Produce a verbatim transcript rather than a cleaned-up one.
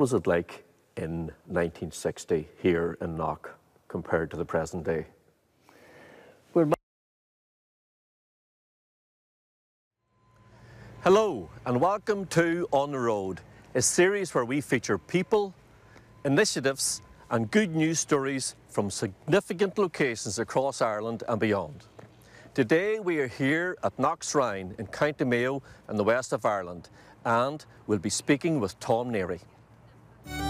What was it like in nineteen sixty here in Knock compared to the present day? Well, Hello and welcome to On the Road, a series where we feature people, initiatives and good news stories from significant locations across Ireland and beyond. Today we are here at Knocksrine in County Mayo in the west of Ireland, and we'll be speaking with Tom Neary.